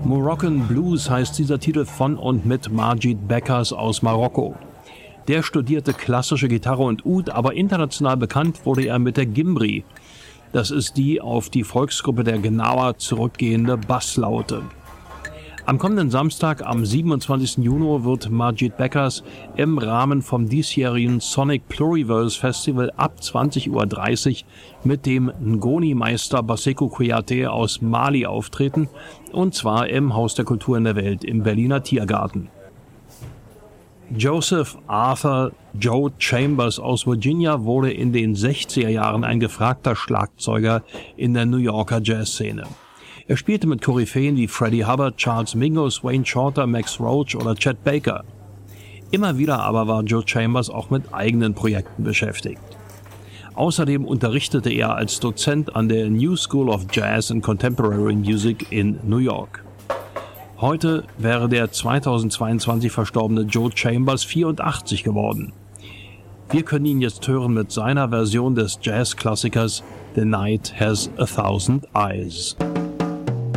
Moroccan Blues heißt dieser Titel von und mit Majid Bekkers aus Marokko. Der studierte klassische Gitarre und Oud, aber international bekannt wurde er mit der Gimbri. Das ist die auf die Volksgruppe der Gnawa zurückgehende Basslaute. Am kommenden Samstag, am 27. Juni, wird Majid Bekkers im Rahmen vom diesjährigen Sonic Pluriverse Festival ab 20:30 Uhr mit dem Ngoni-Meister Bassekou Kouyaté aus Mali auftreten, und zwar im Haus der Kultur in der Welt im Berliner Tiergarten. Joseph Arthur Joe Chambers aus Virginia wurde in den 60er Jahren ein gefragter Schlagzeuger in der New Yorker Jazzszene. Er spielte mit Koryphäen wie Freddie Hubbard, Charles Mingus, Wayne Shorter, Max Roach oder Chet Baker. Immer wieder aber war Joe Chambers auch mit eigenen Projekten beschäftigt. Außerdem unterrichtete er als Dozent an der New School of Jazz and Contemporary Music in New York. Heute wäre der 2022 verstorbene Joe Chambers 84 geworden. Wir können ihn jetzt hören mit seiner Version des Jazzklassikers The Night Has a Thousand Eyes.